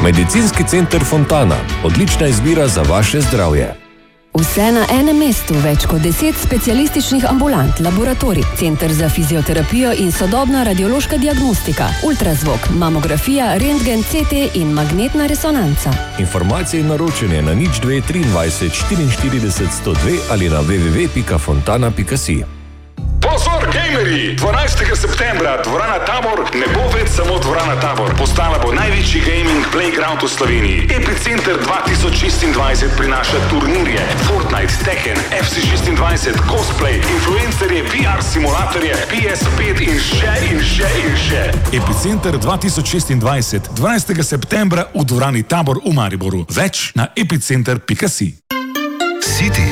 Medicinski center Fontana. Odlična izbira za vaše zdravje. Vse na enem mestu, več kot 10 specialističnih ambulant, laboratorij, center za fizioterapijo in sodobna radiološka diagnostika, ultrazvok, mamografija, rentgen, CT in magnetna resonanca. Informacije in naročanje na 02 23 44 102 ali na www.fontana.si. Pozor, gamerji! 12. septembra dvorana Tabor ne bo več samo dvorana Tabor. Postala bo največji gaming playground v Sloveniji. Epicenter 2026 prinaša turnirje, Fortnite, Tekken, FC26, cosplay, influencerje, VR simulatorje, PS5 in še. Epicenter 2026, 12. septembra v dvorani Tabor v Mariboru. Več na epicenter.si. City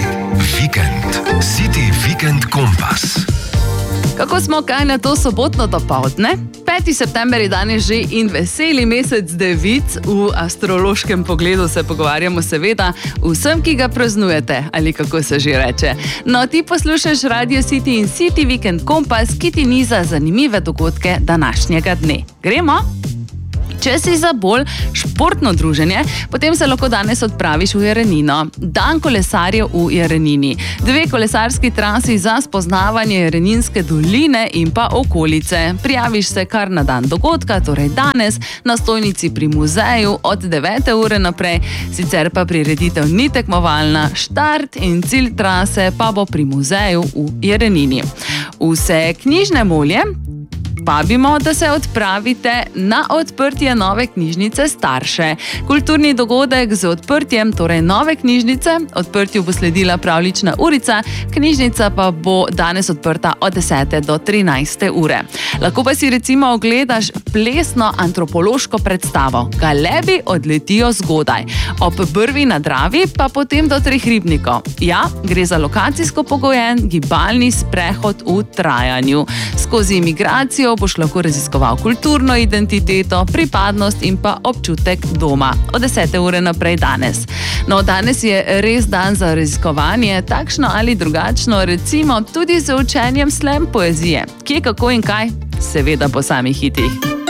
Weekend Kompas. Kako smo kaj na to sobotno dopoldne? 5. september je danes že in veseli mesec Devic. V astrološkem pogledu se pogovarjamo seveda vsem, ki ga praznujete, ali kako se že reče. No, ti poslušaš Radio City in City Weekend Kompas, ki ti niza zanimive dogodke današnjega dne. Gremo? Če si za bolj športno druženje, potem se lahko danes odpraviš v Jarenino. Dan kolesarjev v Jarenini. 2 kolesarski trasi za spoznavanje Jareninske doline in pa okolice. Prijaviš se kar na dan dogodka, torej danes, na stojnici pri muzeju od 9. ure naprej, sicer pa prireditev ni tekmovalna, štart in cilj trase pa bo pri muzeju v Jarenini. Vse knjižne molje vabimo, da se odpravite na odprtje nove knjižnice Starše. Kulturni dogodek z odprtjem, torej nove knjižnice, odprtju bo sledila pravljična urica, knjižnica pa bo danes odprta od 10. do 13. ure. Lahko pa si recimo ogledaš plesno antropološko predstavo. Galebi odletijo zgodaj. Ob Brvi na Dravi pa potem do Treh ribnikov. Ja, gre za lokacijsko pogojen gibalni sprehod v trajanju. Skozi imigracijo boš lahko raziskoval kulturno identiteto, pripadnost in pa občutek doma. Od 10. ure naprej danes. No, danes je res dan za raziskovanje, takšno ali drugačno, recimo tudi z učenjem slam poezije. Kje, kako in kaj? Seveda po samih hitih.